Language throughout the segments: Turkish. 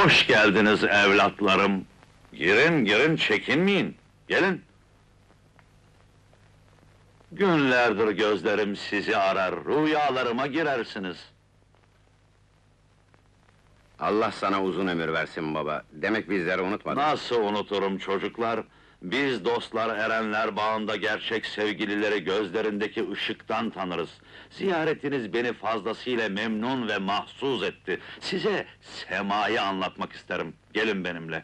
Hoş geldiniz evlatlarım. Girin, girin, çekinmeyin. Gelin. Günlerdir gözlerim sizi arar, rüyalarıma girersiniz. Allah sana uzun ömür versin baba. Demek bizleri unutmadın. Nasıl unuturum çocuklar? Biz dostlar erenler bağında gerçek sevgilileri gözlerindeki ışıktan tanırız. Ziyaretiniz beni fazlasıyla memnun ve mahzuz etti. Size semayı anlatmak isterim. Gelin benimle.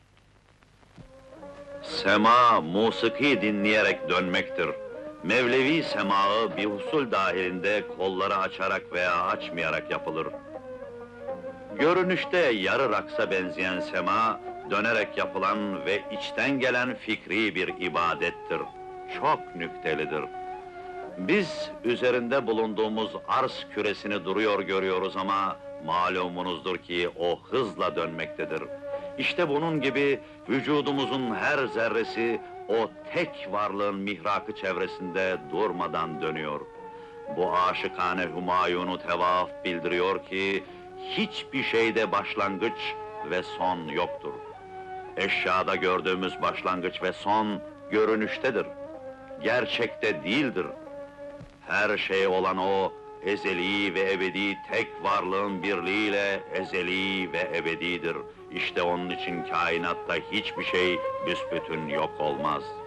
Sema, musiki dinleyerek dönmektir. Mevlevi semağı bir usul dahilinde kolları açarak veya açmayarak yapılır. Görünüşte yarı raksa benzeyen sema, dönerek yapılan ve içten gelen fikri bir ibadettir. Çok nüktelidir. Biz üzerinde bulunduğumuz arz küresini duruyor görüyoruz ama malumunuzdur ki o hızla dönmektedir. İşte bunun gibi vücudumuzun her zerresi o tek varlığın mihrakı çevresinde durmadan dönüyor. Bu aşıkane Humayun'u tevaf bildiriyor ki hiçbir şeyde başlangıç ve son yoktur. Eşyada gördüğümüz başlangıç ve son görünüştedir. Gerçekte değildir. Her şey olan o, ezeli ve ebedi tek varlığın birliğiyle ezeli ve ebedidir. İşte onun için kainatta hiçbir şey büsbütün yok olmaz.